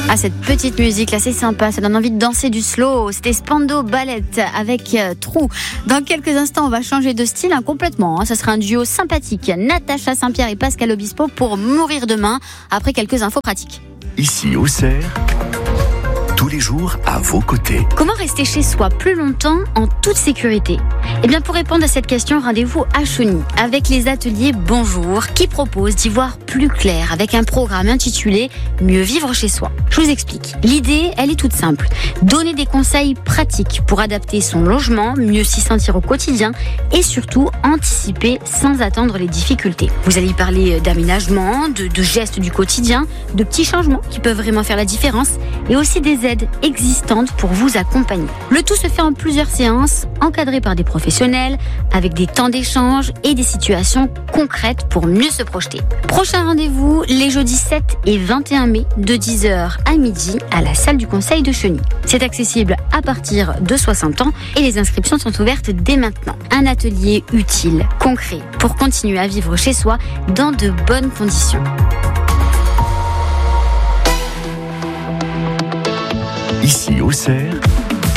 Ah, cette petite musique là, c'est sympa, ça donne envie de danser du slow. C'était Spandau Ballet avec Trou. Dans quelques instants, on va changer de style complètement. Ça sera un duo sympathique. Natacha Saint-Pierre et Pascal Obispo pour Mourir demain, après quelques infos pratiques. Ici Auxerre, tous les jours à vos côtés. Comment rester chez soi plus longtemps en toute sécurité ? Eh bien, pour répondre à cette question, rendez-vous à Chauny avec les ateliers Bonjour qui proposent d'y voir plus clair avec un programme intitulé Mieux vivre chez soi. Je vous explique. L'idée, elle est toute simple. Donner des conseils pratiques pour adapter son logement, mieux s'y sentir au quotidien et surtout anticiper sans attendre les difficultés. Vous allez y parler d'aménagement, de gestes du quotidien, de petits changements qui peuvent vraiment faire la différence et aussi des aides existantes pour vous accompagner. Le tout se fait en plusieurs séances, encadrées par des professionnels, avec des temps d'échange et des situations concrètes pour mieux se projeter. Prochain rendez-vous, les jeudis 7 et 21 mai, de 10h à midi, à la salle du Conseil de Chauny. C'est accessible à partir de 60 ans et les inscriptions sont ouvertes dès maintenant. Un atelier utile, concret, pour continuer à vivre chez soi dans de bonnes conditions. Ici Auxerre,